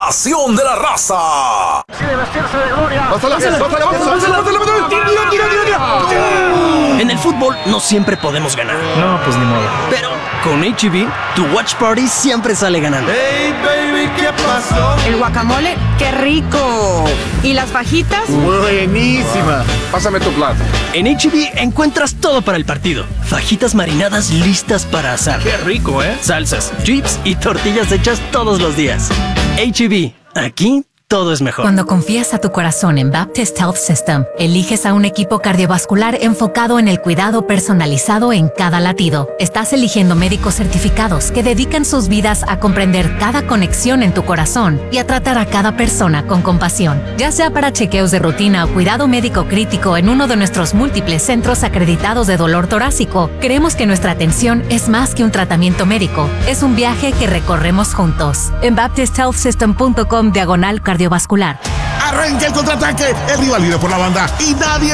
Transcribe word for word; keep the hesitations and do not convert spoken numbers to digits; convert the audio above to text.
pasión de la raza. En el fútbol no siempre podemos ganar. No, pues ni modo. Pero con H E B, tu watch party siempre sale ganando. Hey, baby, ¿qué pasó? El guacamole, ¡qué rico! ¿Y las fajitas? Buenísima. Pásame tu plato. En H E B encuentras todo para el partido. Fajitas marinadas listas para asar. Qué rico, ¿eh? Salsas, chips y tortillas hechas todos los días. H E B, aquí todo es mejor. Cuando confías a tu corazón en Baptist Health System, eliges a un equipo cardiovascular enfocado en el cuidado personalizado en cada latido. Estás eligiendo médicos certificados que dedican sus vidas a comprender cada conexión en tu corazón y a tratar a cada persona con compasión. Ya sea para chequeos de rutina o cuidado médico crítico en uno de nuestros múltiples centros acreditados de dolor torácico, creemos que nuestra atención es más que un tratamiento médico. Es un viaje que recorremos juntos. En baptist health system punto com diagonal cardiovascular. Arranca el contraataque, el rival viene por la banda y nadie